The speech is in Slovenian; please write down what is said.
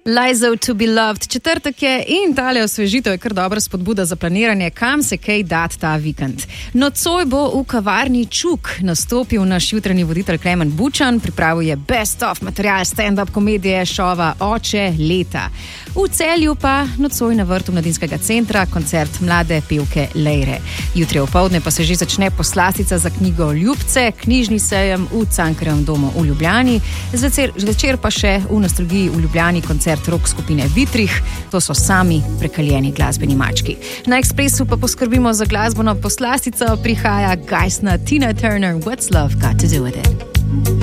Lizo to be loved. Četrtek je in tale osvežitev je kar dobra spodbuda za planiranje, kam se kaj dati ta vikend. Nocoj bo v kavarni Čuk nastopil naš jutranji voditelj Klemen Bučan, pripravil je best of material stand-up komedije šova Oče leta. V Celju pa nocoj na vrtu Mladinskega centra koncert mlade pevke Lejre. Jutri opoldne pa se že začne poslastica za knjigo Ljubce, knjižni sejem v Cankarjevem domu v Ljubljani, zvečer pa še v Nostalgiji v Ljubljani koncert rock skupine Vitrih, to so sami prekaljeni glasbeni mački. Na Ekspresu pa poskrbimo za glasbeno poslastico, prihaja gajsna Tina Turner, What's Love Got to Do With It?